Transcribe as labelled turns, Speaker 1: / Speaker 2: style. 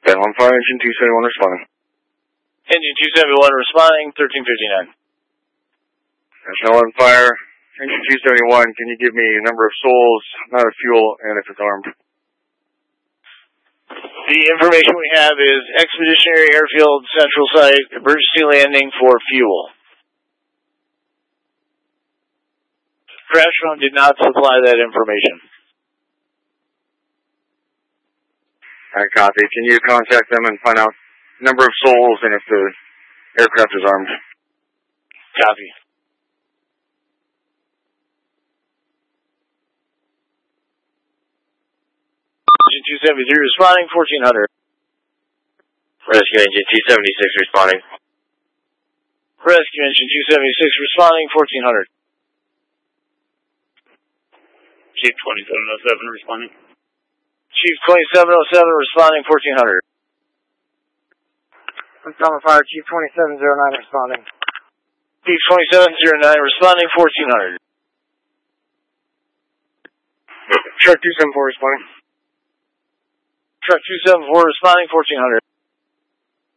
Speaker 1: Ben on fire, engine 271 responding.
Speaker 2: Engine 271 responding, 1359.
Speaker 1: National on fire, engine 271, can you give me a number of souls, amount of fuel, and if it's armed?
Speaker 2: The information we have is Expeditionary Airfield Central Site, emergency landing for fuel. Crash phone did not supply that information.
Speaker 1: Alright, copy. Can you contact them and find out number of souls and if the aircraft is armed?
Speaker 2: Copy. Engine 273 responding, 1400.
Speaker 1: Rescue engine 276 responding.
Speaker 2: Rescue engine 276 responding, 1400.
Speaker 3: Chief 2707 responding.
Speaker 2: Chief 2707 responding, 1400.
Speaker 4: On fire, Chief 2709 responding.
Speaker 2: Chief 2709 responding, 1400.
Speaker 1: Truck 274 responding.
Speaker 2: Truck 274 responding, 1400.